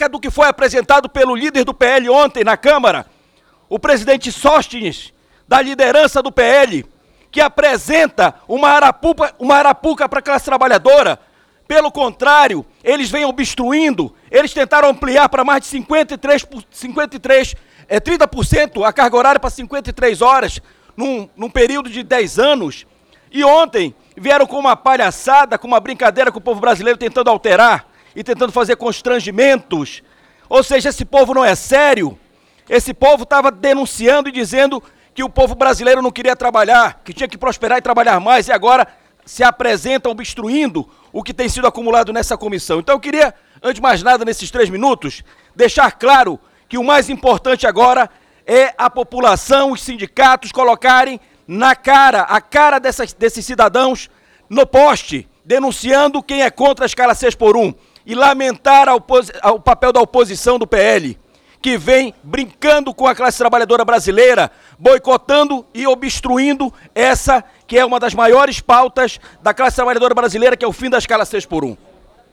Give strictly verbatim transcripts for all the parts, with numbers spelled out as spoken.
acerca do que foi apresentado pelo líder do P L ontem na Câmara, o presidente Sóstenes, da liderança do P L, que apresenta uma arapuca, uma arapuca para a classe trabalhadora. Pelo contrário, eles vêm obstruindo, eles tentaram ampliar para mais de cinquenta e três, cinquenta e três, é, trinta por cento a carga horária para cinquenta e três horas, num, num período de dez anos. E ontem vieram com uma palhaçada, com uma brincadeira com o povo brasileiro, tentando alterar e tentando fazer constrangimentos. Ou seja, esse povo não é sério. Esse povo estava denunciando e dizendo que o povo brasileiro não queria trabalhar, que tinha que prosperar e trabalhar mais, e agora se apresentam obstruindo o que tem sido acumulado nessa comissão. Então eu queria, antes de mais nada, nesses três minutos, deixar claro que o mais importante agora é a população, os sindicatos colocarem na cara, a cara dessas, desses cidadãos no poste, denunciando quem é contra a escala seis por um e lamentar a a, o papel da oposição do P L, que vem brincando com a classe trabalhadora brasileira, boicotando e obstruindo essa que é uma das maiores pautas da classe trabalhadora brasileira, que é o fim da escala seis por um.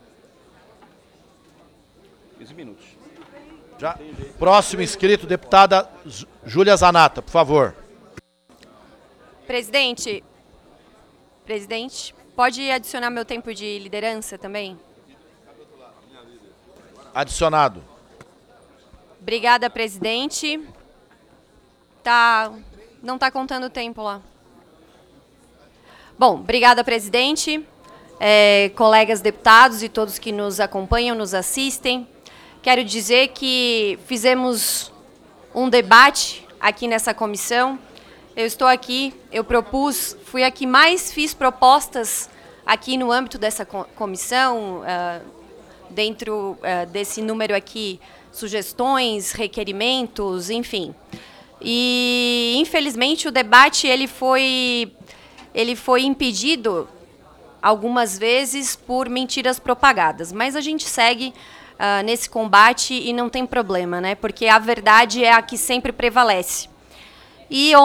quinze minutos. Já. Próximo inscrito, deputada Júlia Zanata, por favor. Presidente, presidente, pode adicionar meu tempo de liderança também? Adicionado. Obrigada, presidente. Tá, não está contando o tempo lá. Bom, obrigada, presidente, é, colegas deputados e todos que nos acompanham, nos assistem. Quero dizer que fizemos um debate aqui nessa comissão. Eu estou aqui, eu propus, fui a que mais fiz propostas aqui no âmbito dessa comissão, uh, dentro uh, desse número aqui, sugestões, requerimentos, enfim. E, infelizmente, o debate ele foi, ele foi impedido algumas vezes por mentiras propagadas, mas a gente segue uh, nesse combate e não tem problema, né? Porque a verdade é a que sempre prevalece. E